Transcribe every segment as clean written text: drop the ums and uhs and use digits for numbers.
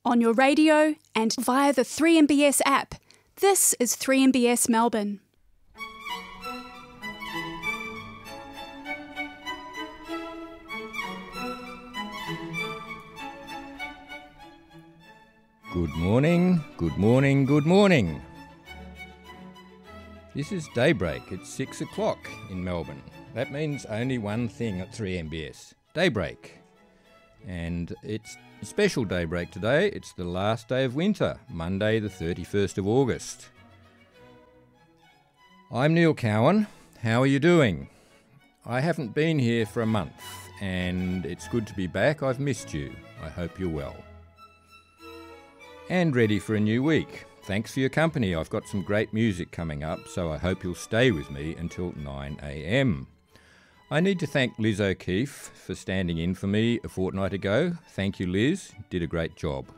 on your radio and via the 3MBS app. This is 3MBS Melbourne. Good morning, good morning, good morning. This is Daybreak. It's 6 o'clock in Melbourne. That means only one thing at 3MBS, Daybreak. And it's a special daybreak today. It's the last day of winter, Monday the 31st of August. I'm Neil Cowan. How are you doing? I haven't been here for a month and it's good to be back. I've missed you. I hope you're well. And ready for a new week. Thanks for your company. I've got some great music coming up, so I hope you'll stay with me until 9 a.m. I need to thank Liz O'Keefe for standing in for me a fortnight ago. Thank you, Liz. Did a great job.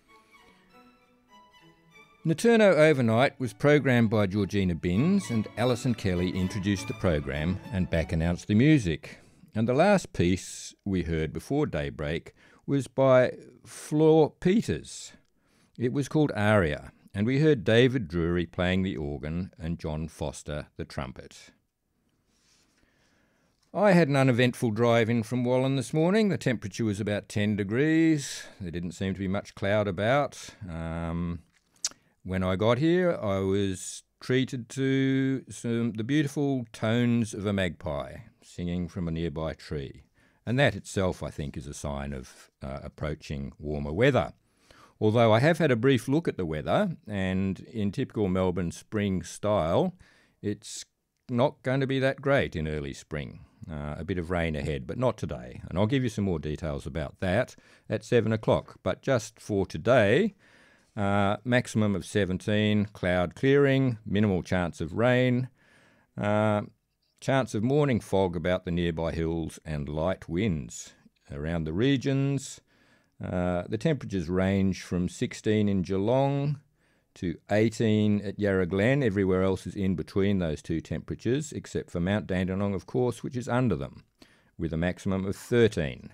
Naturno Overnight was programmed by Georgina Binns, and Alison Kelly introduced the program and back announced the music. And the last piece we heard before daybreak was by Flor Peters. It was called Aria, and we heard David Drury playing the organ and John Foster the trumpet. I had an uneventful drive in from Wallan this morning. The temperature was about 10 degrees. There didn't seem to be much cloud about. When I got here, I was treated to the beautiful tones of a magpie singing from a nearby tree. And that itself, I think, is a sign of approaching warmer weather. Although I have had a brief look at the weather, and in typical Melbourne spring style, it's not going to be that great in early spring. A bit of rain ahead, but not today. And I'll give you some more details about that at 7 o'clock. But just for today, maximum of 17, cloud clearing, minimal chance of rain, chance of morning fog about the nearby hills and light winds around the regions. The temperatures range from 16 in Geelong to 18 at Yarra Glen. Everywhere else is in between those two temperatures, except for Mount Dandenong, of course, which is under them, with a maximum of 13.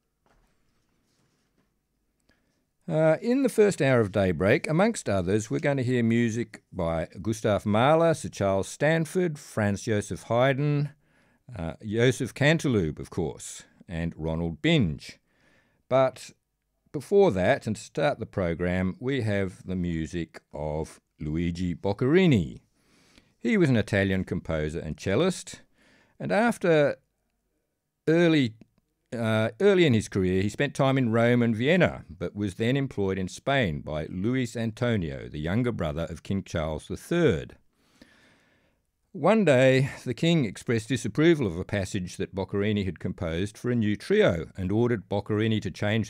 In the first hour of daybreak, amongst others, we're going to hear music by Gustav Mahler, Sir Charles Stanford, Franz Joseph Haydn, Joseph Cantilupe, of course, and Ronald Binge. But before that, and to start the program, we have the music of Luigi Boccherini. He was an Italian composer and cellist, and after early in his career, he spent time in Rome and Vienna, but was then employed in Spain by Luis Antonio, the younger brother of King Charles III. One day, the king expressed disapproval of a passage that Boccherini had composed for a new trio and ordered Boccherini to change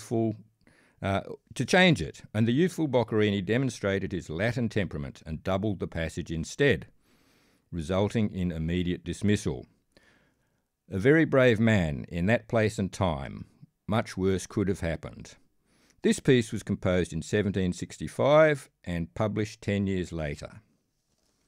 it. And the youthful Boccherini demonstrated his Latin temperament and doubled the passage instead, resulting in immediate dismissal. A very brave man in that place and time. Much worse could have happened. This piece was composed in 1765 and published 10 years later.